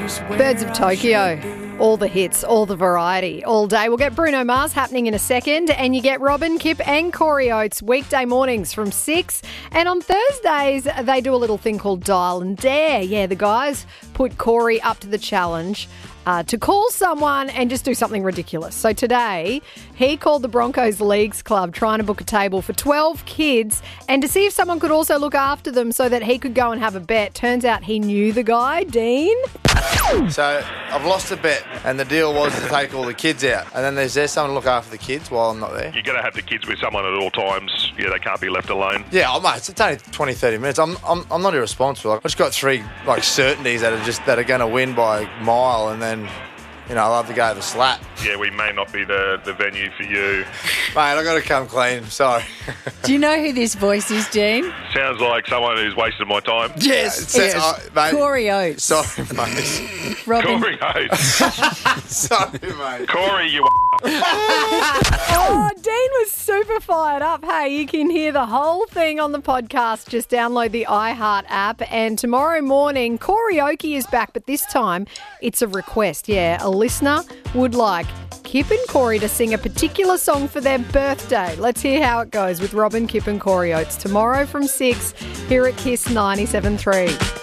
Birds of Tokyo. All the hits, all the variety, all day. We'll get Bruno Mars happening in a second, and you get Robin, Kip and Corey Oates weekday mornings from 6. And on Thursdays, they do a little thing called Dial and Dare. Yeah, the guys put Corey up to the challenge to call someone and just do something ridiculous. So today, he called the Broncos Leagues Club trying to book a table for 12 kids and to see if someone could also look after them so that he could go and have a bet. Turns out he knew the guy, Dean. So I've lost a bet, and the deal was to take all the kids out. And then there's someone to look after the kids while I'm not there. You've got to have the kids with someone at all times. Yeah, they can't be left alone. Yeah, mate, it's only 20, 30 minutes. I'm not irresponsible. I've just got 3 certainties that are going to win by a mile, and then I'll have to go have a slap. Yeah, we may not be the venue for you. Mate, I've got to come clean. Sorry. Do you know who this voice is, Dean? Sounds like someone who's wasted my time. Yes. Mate, Corey Oates. Sorry, mate. Robin. Corey Oates. Sorry, mate. Corey, you Oh, Dean was super fired up. Hey, you can hear the whole thing on the podcast. Just download the iHeart app. And tomorrow morning, Corey Oakey is back, but this time it's a request. Yeah, a listener would like Kip and Corey to sing a particular song for their birthday. Let's hear how it goes with Robin, Kip and Corey Oates tomorrow from 6 here at KISS 97.3.